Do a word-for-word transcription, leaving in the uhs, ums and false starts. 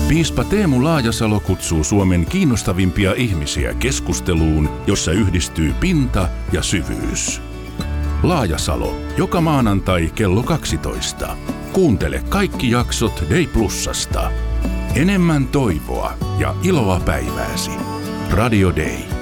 Piispa Teemu Laajasalo kutsuu Suomen kiinnostavimpia ihmisiä keskusteluun, jossa yhdistyy pinta ja syvyys. Laajasalo, joka maanantai kello kaksitoista. Kuuntele kaikki jaksot Day Plusasta. Enemmän toivoa ja iloa päivääsi. Radio Day.